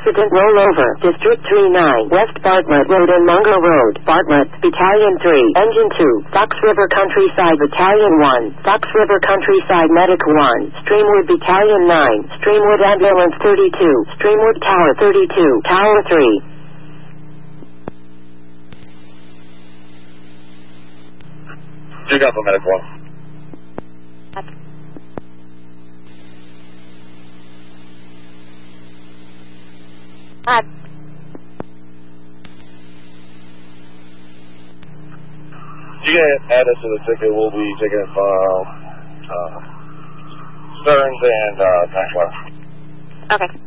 accident rollover. District 39, West Bartlett Road and Munger Road. Bartlett, Battalion 3, Engine 2, Fox River Countryside Battalion 1, Fox River Countryside Medic 1, Streamwood Battalion 9, Streamwood Ambulance 32, Streamwood Tower 32, Tower 3. Check out for Medic 1. You can add us to the ticket. We'll be taking it from Stearns and Tankler. Okay.